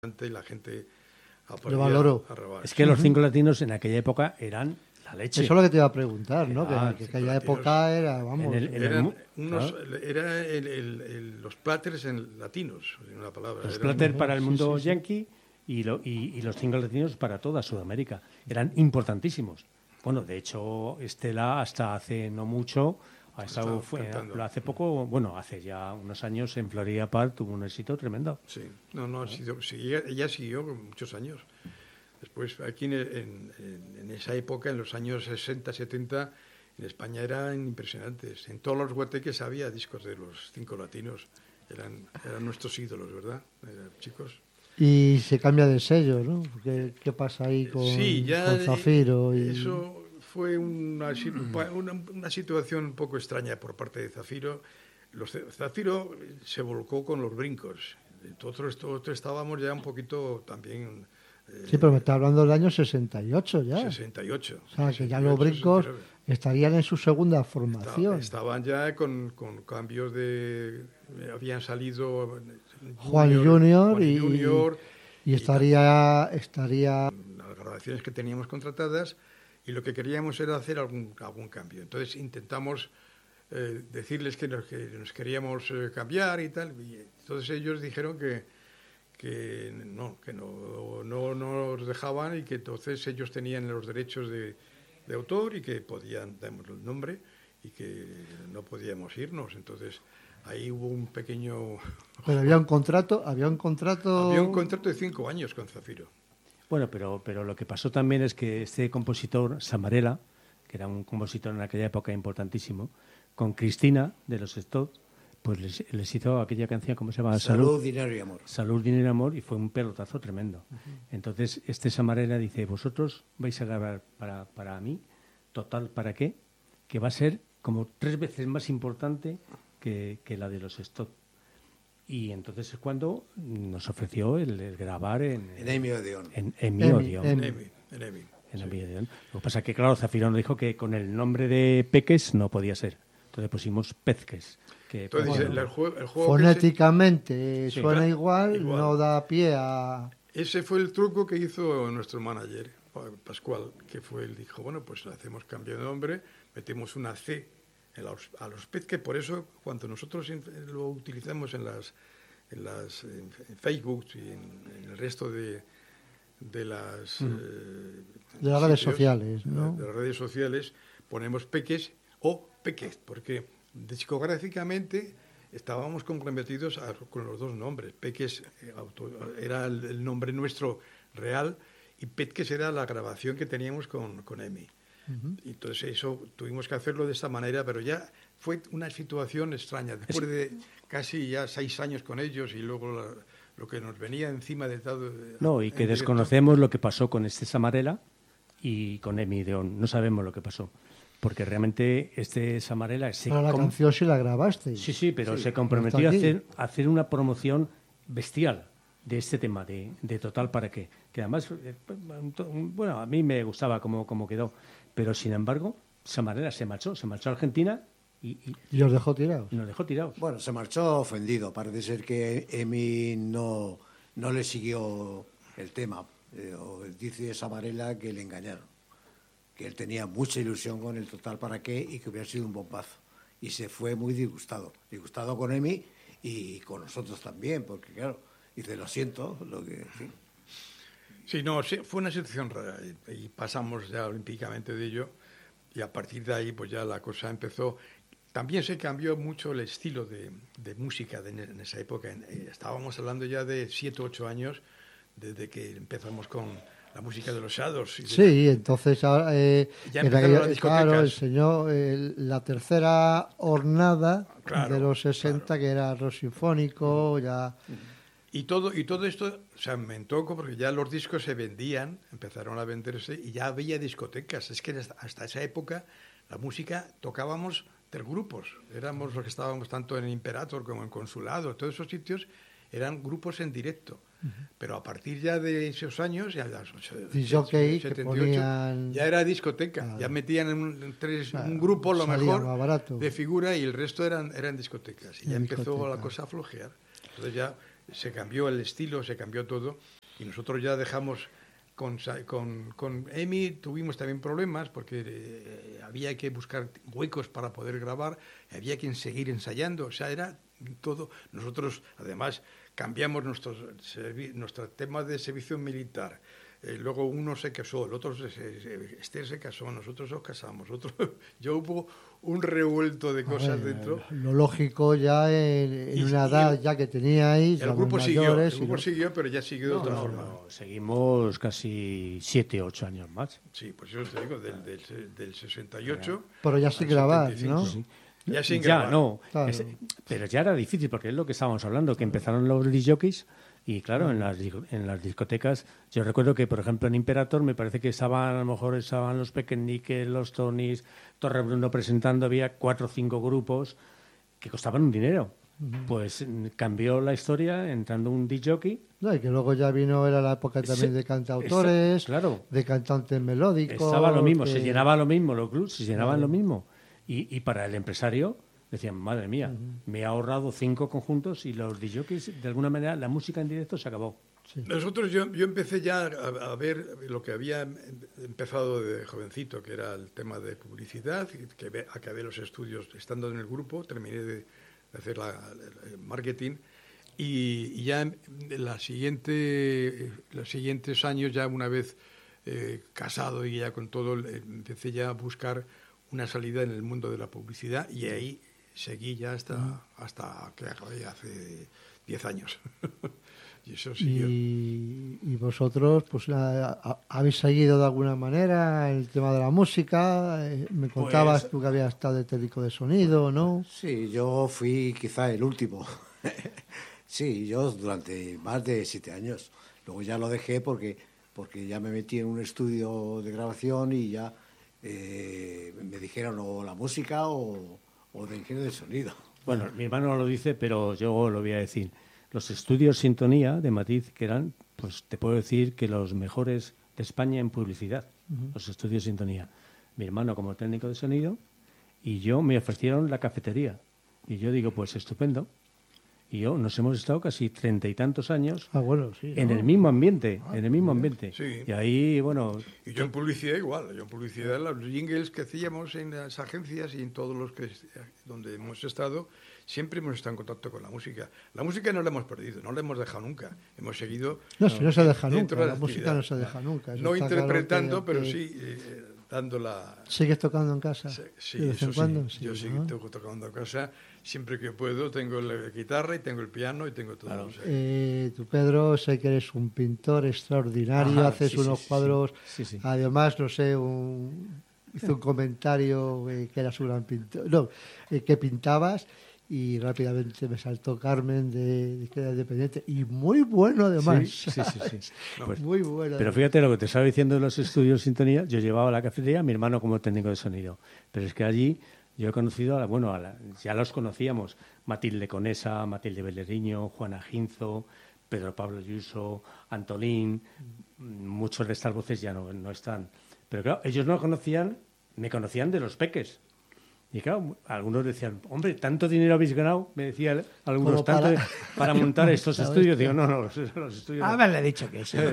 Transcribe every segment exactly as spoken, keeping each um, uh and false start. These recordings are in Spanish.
y la gente lo valoró. Es que los cinco latinos en aquella época eran la leche. Eso es lo que te iba a preguntar, ¿no? Ah, que, que aquella época era, vamos... En el, en eran el, unos, claro. era el, el, el, los platters en latinos, en una palabra. Los eran, platters para el mundo sí, sí, sí. yankee y, lo, y, y los cinco latinos para toda Sudamérica. Eran importantísimos. Bueno, de hecho, Estela hasta hace no mucho... Ha estado, fue, hace poco, bueno, hace ya unos años en Florida Park tuvo un éxito tremendo. Sí, no, no, ha sido, sí, ella, ella siguió muchos años. Después, aquí en, en, en esa época, en los años sesenta, setenta, en España eran impresionantes. En todos los guateques había discos de los cinco latinos. Eran, eran nuestros ídolos, ¿verdad, eh, chicos? Y se cambia de sello, ¿no? ¿Qué, qué pasa ahí con, sí, ya, con Zafiro? Y... Eso fue una, una, una situación un poco extraña por parte de Zafiro. Los, Zafiro se volcó con los brincos. Nosotros, nosotros estábamos ya un poquito también... Eh, sí, pero me está hablando del año sesenta y ocho ya. sesenta y ocho. O sea, que sesenta y ocho, ya los brincos sesenta y nueve. Estarían en su segunda formación. Estaban ya con, con cambios de... Habían salido... Juan Junior, Juan y, Junior y, y estaría... estaría... Las grabaciones que teníamos contratadas... Y lo que queríamos era hacer algún, algún cambio. Entonces intentamos eh, decirles que nos, que nos queríamos eh, cambiar y tal. Y entonces ellos dijeron que, que, no, que no, no, no nos dejaban y que entonces ellos tenían los derechos de, de autor y que podían darnos el nombre y que no podíamos irnos. Entonces ahí hubo un pequeño... Pero había un contrato, había un contrato... Había un contrato de cinco años con Zafiro. Bueno, pero, pero lo que pasó también es que este compositor, Samarela, que era un compositor en aquella época importantísimo, con Cristina, de los Stones, pues les, les hizo aquella canción, ¿cómo se llama? Salud, Salud, dinero y amor. Salud, dinero y amor, y fue un pelotazo tremendo. Uh-huh. Entonces, este Samarela dice, vosotros vais a grabar para, para mí, total, ¿para qué? Que va a ser como tres veces más importante que, que la de los Stones. Y entonces es cuando nos ofreció el, el grabar en... En Emi Odeón. En Emi Odeón. En Emi. En Emi. En Emi Odeón. Lo que pasa es que, claro, Zafiro nos dijo que con el nombre de Peques no podía ser. Entonces pusimos Pezques. Que, entonces, bueno, el juego, el juego fonéticamente se... suena sí, igual, igual, no da pie a... Ese fue el truco que hizo nuestro manager, Pascual, que fue, él dijo, bueno, pues hacemos cambio de nombre, metemos una C en los, a los Pezques, por eso cuando nosotros lo utilizamos en las en las en Facebook y en, en el resto de, de las mm. eh, de las redes sociales, ¿no? De las redes sociales ponemos Peques o Peques, porque discográficamente estábamos comprometidos a, con los dos nombres. Peques eh, auto, era el, el nombre nuestro real y Peques era la grabación que teníamos con, con Emi. Uh-huh. Entonces eso tuvimos que hacerlo de esta manera, pero ya fue una situación extraña. Después de casi ya seis años con ellos y luego la, lo que nos venía encima de todo... No, y que desconocemos lo que pasó con este Samarela y con Emi Odeón. No sabemos lo que pasó. Porque realmente este Samarela... Se pero la com- canción sí la grabaste. Sí, sí, pero sí, se comprometió a hacer, a hacer una promoción bestial de este tema, de, de Total para qué. Que además, eh, bueno, a mí me gustaba cómo, cómo quedó. Pero, sin embargo, Samarela se marchó, se marchó a Argentina y, y, y os dejó tirados. Y nos dejó tirados. Bueno, se marchó ofendido. Parece ser que Emi no, no le siguió el tema. Eh, dice Samarela que le engañaron. Que él tenía mucha ilusión con el Total para qué y que hubiera sido un bombazo. Y se fue muy disgustado. Disgustado con Emi y con nosotros también, porque claro, dice, lo siento, lo que... Sí. Sí, no, fue una situación rara y pasamos ya olímpicamente de ello y a partir de ahí pues ya la cosa empezó. También se cambió mucho el estilo de, de música de, en esa época. Estábamos hablando ya de siete o ocho años desde que empezamos con la música de los Shadows. Y de, sí, entonces ahora, eh, ya empezaron las discotecas. Claro, enseñó eh, la tercera hornada claro, de los sesenta, claro. Que era rock sinfónico, ya... Y todo, y todo esto se aumentó porque ya los discos se vendían, empezaron a venderse y ya había discotecas. Es que hasta esa época la música tocábamos tres grupos. Éramos los que estábamos tanto en Imperator como en Consulado. Todos esos sitios eran grupos en directo. Uh-huh. Pero a partir ya de esos años, ya las setenta y ocho, ponían... ya era discoteca. Claro. Ya metían en un, tres, claro, un grupo lo mejor de figura y el resto eran, eran discotecas. Y ya empezó discoteca. La cosa a flojear. Entonces ya... se cambió el estilo, se cambió todo, y nosotros ya dejamos... Con, con, con Emi tuvimos también problemas porque eh, había que buscar huecos para poder grabar, había que seguir ensayando, o sea, era todo. Nosotros, además, cambiamos nuestros nuestro tema de servicio militar. Eh, luego uno se casó, el otro, se, se, Esther se casó, nosotros nos casamos, otro, yo hubo un revuelto de cosas ver, dentro. Lo lógico ya en, en y, una edad el, ya que teníais. El grupo siguió, el grupo no... siguió, pero ya siguió de no, otra no, forma. No, seguimos casi siete, ocho años más. Sí, pues yo te digo, del, del, del sesenta y ocho. Pero ya sin grabar, ¿no? Sí. Ya sin ya, grabar. no. Claro. Es, pero ya era difícil, porque es lo que estábamos hablando, que empezaron los disc jockeys. Y claro, en las, en las discotecas, yo recuerdo que, por ejemplo, en Imperator me parece que estaban, a lo mejor estaban los Pequeñiques, los Tonys, Torre Bruno presentando, había cuatro o cinco grupos que costaban un dinero. Uh-huh. Pues cambió la historia entrando un disc jockey. No, y que luego ya vino, era la época también de cantautores, Esa, claro. de cantantes melódicos. Estaba lo mismo, que... se llenaba lo mismo, los clubs se llenaban uh-huh. lo mismo. Y, y para el empresario... Decían, madre mía, uh-huh. me he ahorrado cinco conjuntos y los disc jockeys, de alguna manera, la música en directo se acabó. Sí. Nosotros, yo, yo empecé ya a, a ver lo que había empezado de jovencito, que era el tema de publicidad, que acabé los estudios estando en el grupo, terminé de, de hacer la, el marketing y, y ya en la siguiente, los siguientes años, ya una vez eh, casado y ya con todo, empecé ya a buscar una salida en el mundo de la publicidad y ahí seguí ya hasta, hasta que acabé hace diez años. Y eso siguió. Y, y vosotros, pues, a, a, ¿habéis seguido de alguna manera el tema de la música? Me contabas pues, tú que habías estado de técnico de sonido, ¿no? Sí, yo fui quizá el último. Sí, yo durante más de siete años. Luego ya lo dejé porque, porque ya me metí en un estudio de grabación y ya eh, me dijeron o la música o... o de ingeniero de sonido. Bueno, mi hermano lo dice, pero yo lo voy a decir. Los estudios Sintonía de Matiz, que eran, pues te puedo decir que los mejores de España en publicidad, uh-huh. los estudios Sintonía. Mi hermano como técnico de sonido y yo me ofrecieron la cafetería. Y yo digo, pues estupendo. Y yo nos hemos estado casi treinta y tantos años ah, bueno, sí, en ¿no? el mismo ambiente, ah, en el mismo ambiente. Sí. Y ahí, bueno... Y yo en publicidad igual, yo en publicidad, los jingles que hacíamos en las agencias y en todos los que donde hemos estado, siempre hemos estado en contacto con la música. La música no la hemos perdido, no la hemos dejado nunca. Hemos seguido... No, si no se deja nunca, de la, la música no se deja nunca. No interpretando, claro que, pero que... sí eh, dando la... ¿Sigues tocando en casa? Sí, ¿De vez eso en cuando? sí, sí, yo sí ¿no? tengo tocando en casa. Siempre que puedo tengo la guitarra y tengo el piano y tengo todo. Claro. O sea. eh, tú, Pedro, sé que eres un pintor extraordinario, Ajá, haces sí, unos sí, cuadros, sí, sí. además, no sé, un, hizo un comentario eh, que eras un gran pintor, no, eh, que pintabas y rápidamente me saltó Carmen de, de Izquierda Independiente y muy bueno además. Sí, sí, sí. sí. No, pues, muy bueno. Pero fíjate lo que te estaba diciendo de los estudios Sintonía, yo llevaba la cafetería, mi hermano como técnico de sonido, pero es que allí... Yo he conocido, a la, bueno, a la, ya los conocíamos, Matilde Conesa, Matilde Beleriño, Juana Ginzo, Pedro Pablo Ayuso, Antolín, muchos de estas voces ya no, no están. Pero claro, ellos no conocían, me conocían de los peques. Y claro, algunos decían, hombre, ¿tanto dinero habéis ganado? Me decían algunos, para... tanto para montar estos estudios. Digo, no, no, los, los estudios... Ah, no. me le he dicho que sí.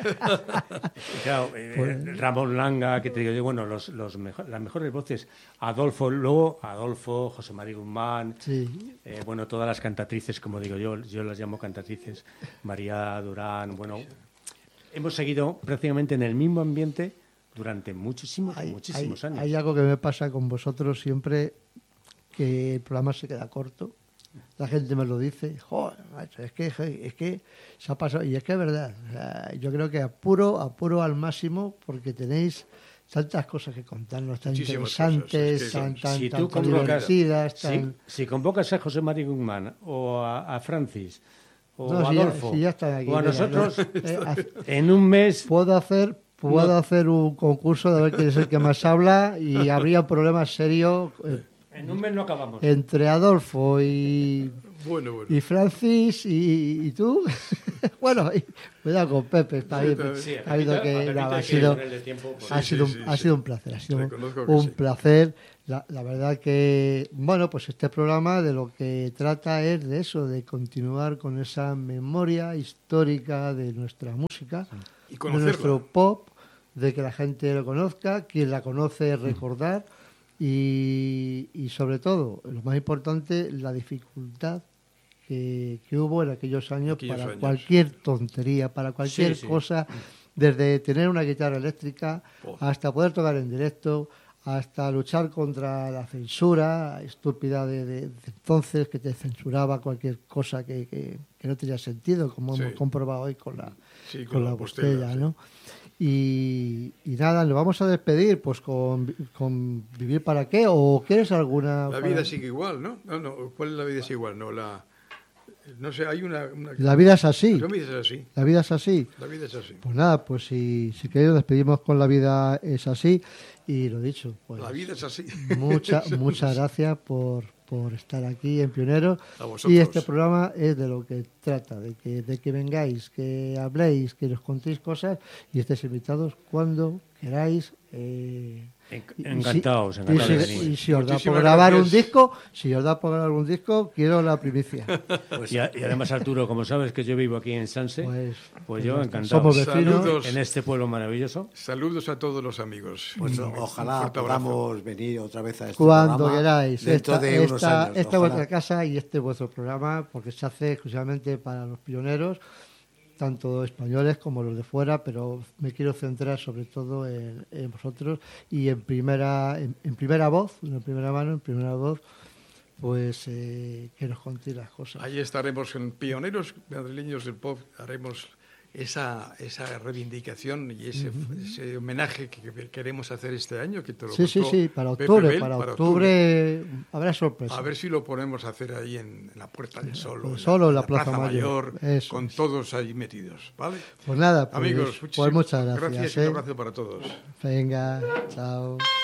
Claro, eh, pues... Ramón Langa, que te digo, bueno, los, los mejor, las mejores voces. Adolfo, luego Adolfo, José María Guzmán, sí. eh, bueno, todas las cantatrices, como digo yo, yo las llamo cantatrices, María Durán, bueno, hemos seguido prácticamente en el mismo ambiente durante muchísimos, hay, muchísimos hay, años. Hay algo que me pasa con vosotros siempre, que el programa se queda corto. La gente me lo dice, joder, macho, es que, es que se ha pasado, y es que es verdad. O sea, yo creo que apuro, apuro al máximo porque tenéis tantas cosas que contarnos, tan Muchísimas interesantes, cosas, tan, es que tan, si tan, tú tan convocas, divertidas. si, Tan... si convocas a José María Guzmán o a, a Francis o no, a si Adolfo ya, si ya están aquí, o a mira, nosotros, ¿no? eh, en un mes... Puedo hacer... Puedo no. hacer un concurso de ver quién es el que más habla y habría problemas serios. Eh, en un mes no acabamos. Entre Adolfo y Bueno, bueno. Y Francis, y, y tú. Bueno, y, cuidado con Pepe, está bien. Sí, Ha habido que, nada, ha sido, ha sido, un, ha sido un placer, ha sido un, un placer. La, la verdad que, bueno, pues este programa de lo que trata es de eso, de continuar con esa memoria histórica de nuestra música, y de nuestro pop, de que la gente lo conozca, quien la conoce recordar y, y sobre todo, lo más importante, la dificultad que, que hubo en aquellos años aquellos para años. cualquier tontería, para cualquier sí, sí. cosa, desde tener una guitarra eléctrica oh. hasta poder tocar en directo, hasta luchar contra la censura estúpida de, de, de entonces, que te censuraba cualquier cosa que, que, que no tenía sentido, como sí. hemos comprobado hoy con la, sí, con con la botella, botella, ¿no? Y, y nada, nos vamos a despedir pues con, con Vivir para qué, o ¿quieres alguna? La vida para... sigue igual, ¿no? No, no, ¿cuál es la vida sigue igual? No, la... No sé, hay una, una... La vida es así. La vida es así. La vida es así. La vida es así. Pues nada, pues si, si queréis despedimos con La vida es así. Y lo dicho, pues... La vida es así. Mucha, muchas gracias por, por estar aquí en Pioneros. Y este programa es de lo que trata, de que, de que vengáis, que habléis, que nos contéis cosas y estéis invitados cuando queráis. Eh, encantados, y si, encantados y de si, venir. Y si os da por grabar gracias. un disco, si os da por grabar un disco, quiero la primicia. Pues, y, a, y además, Arturo, como sabes que yo vivo aquí en Sanse, pues, pues yo encantado. Somos vecinos Saludos. En este pueblo maravilloso. Saludos a todos los amigos. Pues mm. ojalá podamos venir otra vez a este Cuando programa. queráis. Dentro esta, de unos esta, años, esta es vuestra casa y este es vuestro programa, porque se hace exclusivamente para los pioneros, tanto españoles como los de fuera, pero me quiero centrar sobre todo en, en vosotros y en primera en, en primera voz, en primera mano, en primera voz, pues eh, que nos contéis las cosas. Ahí estaremos en Pioneros Madrileños del Pop, haremos esa esa reivindicación y ese, uh-huh. ese homenaje que queremos hacer este año, que te lo sí, sí, sí, para octubre, Bell, para, para octubre, octubre habrá sorpresa. A ver si lo ponemos a hacer ahí en, en la Puerta del Sol, pues solo en la, la Plaza, Plaza Mayor, Mayor con es. todos ahí metidos, ¿vale? Pues nada, pues, amigos, pues muchas gracias. Gracias ¿eh? y un abrazo para todos. Venga, chao.